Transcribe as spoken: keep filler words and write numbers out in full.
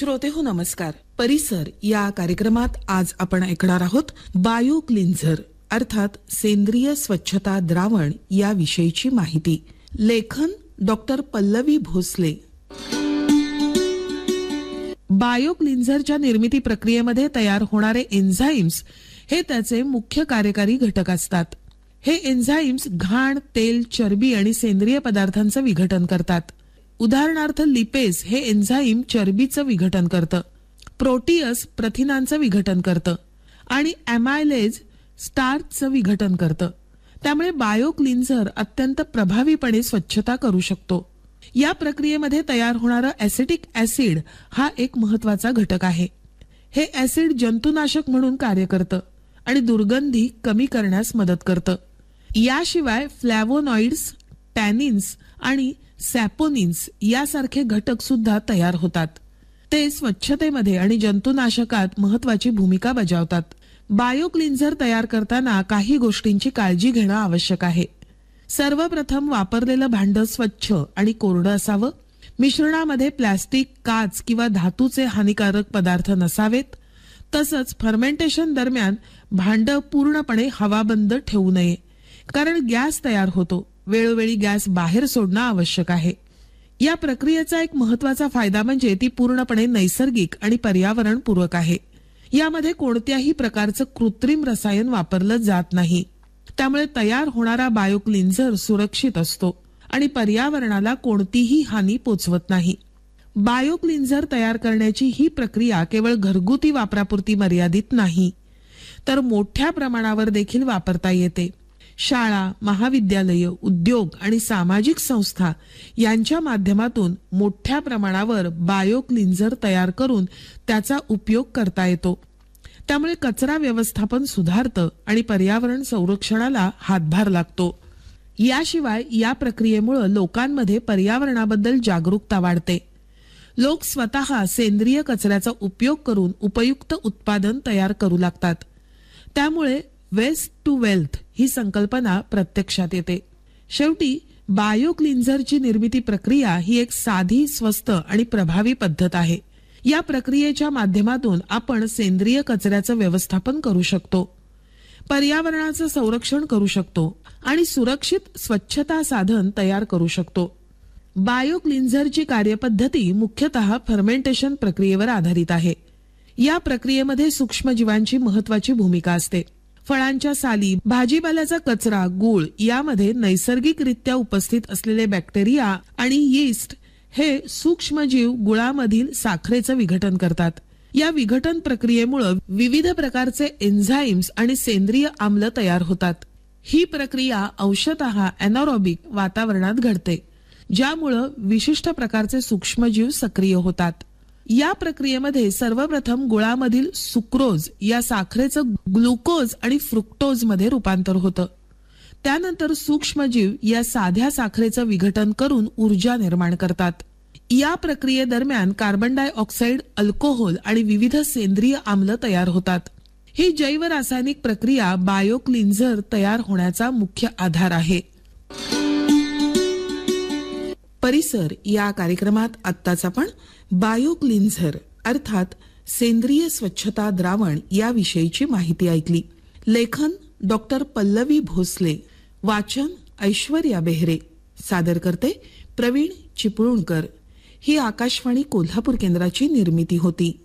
श्रोते हो नमस्कार. परिसर या कार्यक्रमात आज आपण ऐकणार आहोत बायो क्लिन्झर अर्थात सेंद्रिय स्वच्छता द्रावण या विषयीची माहिती. लेखन डॉक्टर पल्लवी भोसले. बायो क्लिन्झरच्या निर्मिती प्रक्रियेमध्ये तयार होणारे एन्झाईम्स हे त्याचे मुख्य कार्यकारी घटक असतात. हे एन्झाईम्स घाण, तेल, चरबी आणि सेंद्रिय पदार्थांचं विघटन करतात. उदाहरणार्थ लिपेज हे एन्झाईम चरबीचं विघटन करतं, प्रोटीअस प्रथिनांचं विघटन करतं आणि अमायलेज स्टार्चचं विघटन करतं. त्यामुळे बायो क्लिन्झर अत्यंत प्रभावीपणे स्वच्छता करू शकतो. या प्रक्रियेमध्ये तयार होणारं ऍसिटिक ऍसिड हा एक महत्वाचा घटक आहे. हे ऍसिड जंतुनाशक म्हणून कार्य करतं आणि दुर्गंधी कमी करण्यास मदत करतं. याशिवाय फ्लॅव्होनॉइड्स, टॅनिन्स आणि सॅपोनिन्स यासारखे घटक सुद्धा तयार होतात. ते स्वच्छतेमध्ये आणि जंतुनाशकात महत्वाची भूमिका बजावतात. बायो क्लिन्झर तयार करताना काही गोष्टींची काळजी घेणं आवश्यक आहे. सर्वप्रथम वापरलेलं भांड स्वच्छ आणि कोरडं असावं. मिश्रणामध्ये प्लास्टिक, काच किंवा धातूचे हानिकारक पदार्थ नसावेत. तसंच फर्मेंटेशन दरम्यान भांड पूर्णपणे हवाबंद ठेवू नये, कारण गॅस तयार होतो. वेळोवेळी गॅस बाहेर सोडणं आवश्यक आहे. या प्रक्रियेचा एक महत्वाचा फायदा म्हणजे ती पूर्णपणे नैसर्गिक आणि पर्यावरणपूरक आहे. यामध्ये कोणत्याही प्रकारचं कृत्रिम रसायन वापरलं जात नाही. त्यामुळे तयार होणारा बायो क्लिन्झर सुरक्षित असतो आणि पर्यावरणाला कोणतीही हानी पोचवत नाही. बायो क्लिन्झर तयार करण्याची ही प्रक्रिया केवळ घरगुती वापरापुरती मर्यादित नाही, तर मोठ्या प्रमाणावर देखील वापरता येते. शाळा, महाविद्यालय, उद्योग आणि सामाजिक संस्था यांच्या माध्यमातून मोठ्या प्रमाणावर बायो क्लिन्झर तयार करून त्याचा उपयोग करता येतो. त्यामुळे कचरा व्यवस्थापन सुधारतं आणि पर्यावरण संरक्षणाला हातभार लागतो. याशिवाय या प्रक्रियेमुळे लोकांमध्ये पर्यावरणाबद्दल जागरूकता वाढते. लोक स्वतः सेंद्रिय कचऱ्याचा उपयोग करून उपयुक्त उत्पादन तयार करू लागतात. त्यामुळे वेस्ट टू वेल्थ ही संकल्पना प्रत्यक्षात येते. शेवटी बायो क्लिन्झरची निर्मिती प्रक्रिया ही एक साधी, स्वस्त आणि प्रभावी पद्धत आहे. या प्रक्रियेच्या माध्यमातून आपण सेंद्रिय कचऱ्याचं व्यवस्थापन करू शकतो, पर्यावरणाचं संरक्षण करू शकतो आणि सुरक्षित स्वच्छता साधन तयार करू शकतो. बायो क्लिन्झरची कार्यपद्धती मुख्यतः फर्मेंटेशन प्रक्रियेवर आधारित आहे. या प्रक्रियेमध्ये सूक्ष्मजीवांची महत्वाची भूमिका असते. फळांच्या साली, भाजीपाल्याचा कचरा, गूळ यामध्ये नैसर्गिकरित्या उपस्थित असलेले बॅक्टेरिया आणि यीस्ट हे सूक्ष्मजीव गुळामधील साखरेचं विघटन करतात. या विघटन प्रक्रियेमुळे विविध प्रकारचे एन्झाईम्स आणि सेंद्रिय आम्ल तयार होतात. ही प्रक्रिया अंशतः एनारोबिक वातावरणात घडते, ज्यामुळे विशिष्ट प्रकारचे सूक्ष्मजीव सक्रिय होतात. या प्रक्रियेमध्ये सर्वप्रथम गुळामधील सुक्रोज या साखरेचं ग्लुकोज आणि फ्रुक्टोज मध्ये रूपांतर होतं. त्यानंतर सूक्ष्मजीव या साध्या साखरेचं विघटन करून ऊर्जा निर्माण करतात. या प्रक्रियेदरम्यान कार्बन डाय ऑक्साईड, अल्कोहोल आणि विविध सेंद्रिय आम्ल तयार होतात. ही जैव रासायनिक प्रक्रिया बायो क्लिन्झर तयार होण्याचा मुख्य आधार आहे. परिसर या कार्यक्रमात आत्ताच आपण बायो क्लिन्झर अर्थात सेंद्रिय स्वच्छता द्रावण या विषयीची माहिती ऐकली. लेखन डॉक्टर पल्लवी भोसले. वाचन ऐश्वर्या बेहरे. सादर करते प्रवीण चिपळूणकर. ही आकाशवाणी कोल्हापूर केंद्राची निर्मिती होती.